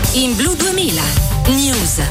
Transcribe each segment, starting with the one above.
In Blu 2000 News.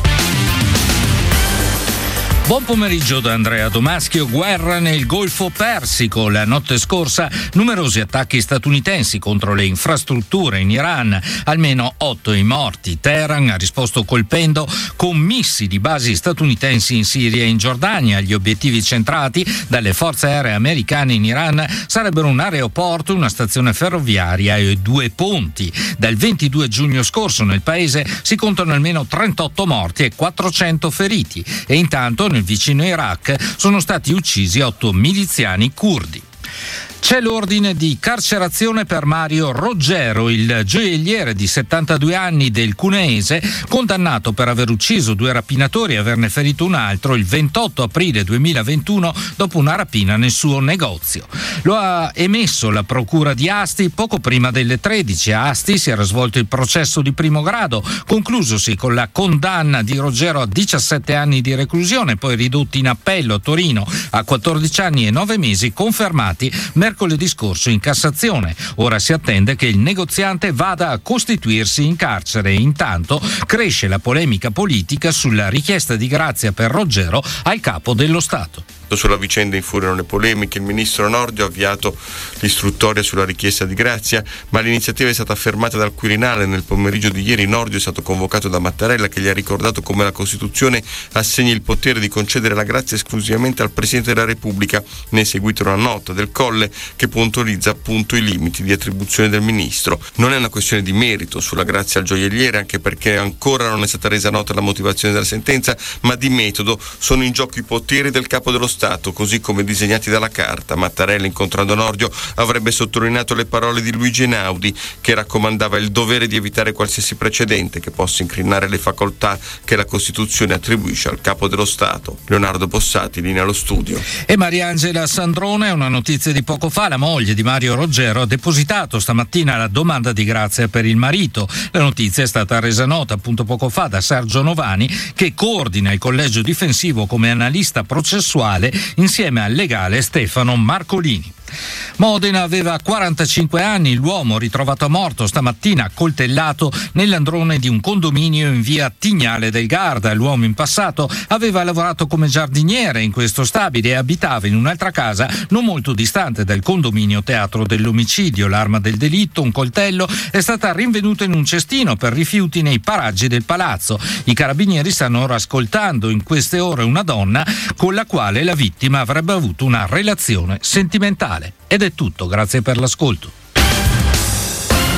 Buon pomeriggio da Andrea Domaschio. Guerra nel Golfo Persico. La notte scorsa numerosi attacchi statunitensi contro le infrastrutture in Iran, almeno 8 i morti. Teheran ha risposto colpendo con missili basi statunitensi in Siria e in Giordania. Gli obiettivi centrati dalle forze aeree americane in Iran sarebbero un aeroporto, una stazione ferroviaria e 2 ponti. Dal 22 giugno scorso nel paese si contano almeno 38 morti e 400 feriti, e intanto nel vicino Iraq sono stati uccisi 8 miliziani curdi. C'è l'ordine di carcerazione per Mario Roggero, il gioielliere di 72 anni del Cuneese, condannato per aver ucciso 2 rapinatori e averne ferito un altro il 28 aprile 2021 dopo una rapina nel suo negozio. Lo ha emesso la procura di Asti poco prima delle 13. A Asti si era svolto il processo di primo grado, conclusosi con la condanna di Roggero a 17 anni di reclusione, poi ridotti in appello a Torino a 14 anni e 9 mesi, confermati mercoledì scorso in Cassazione. Ora si attende che il negoziante vada a costituirsi in carcere. Intanto cresce la polemica politica sulla richiesta di grazia per Roggero al capo dello Stato. Sulla vicenda infuriano le polemiche. Il ministro Nordio ha avviato l'istruttoria sulla richiesta di grazia, ma l'iniziativa è stata fermata dal Quirinale. Nel pomeriggio di ieri Nordio è stato convocato da Mattarella, che gli ha ricordato come la Costituzione assegni il potere di concedere la grazia esclusivamente al Presidente della Repubblica. Ne è seguita una nota del Colle che puntualizza appunto i limiti di attribuzione del ministro. Non è una questione di merito sulla grazia al gioielliere, anche perché ancora non è stata resa nota la motivazione della sentenza, ma di metodo. Sono in gioco i poteri del capo dello Stato, così come disegnati dalla Carta. Mattarella, incontrando Nordio, avrebbe sottolineato le parole di Luigi Einaudi, che raccomandava il dovere di evitare qualsiasi precedente che possa incrinare le facoltà che la Costituzione attribuisce al capo dello Stato. Leonardo Bossati, linea allo studio. E Mariangela Sandrone, una notizia di poco fa: la moglie di Mario Roggero ha depositato stamattina la domanda di grazia per il marito. La notizia è stata resa nota appunto poco fa da Sergio Novani, che coordina il collegio difensivo come analista processuale insieme al legale Stefano Marcolini. Modena aveva 45 anni, l'uomo ritrovato morto stamattina accoltellato nell'androne di un condominio in via Tignale del Garda. L'uomo in passato aveva lavorato come giardiniere in questo stabile e abitava in un'altra casa non molto distante dal condominio teatro dell'omicidio. L'arma del delitto, un coltello, è stata rinvenuta in un cestino per rifiuti nei paraggi del palazzo. I carabinieri stanno ora ascoltando in queste ore una donna con la quale la vittima avrebbe avuto una relazione sentimentale. Ed è tutto, grazie per l'ascolto.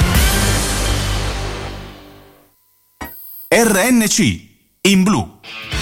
RNC in blu.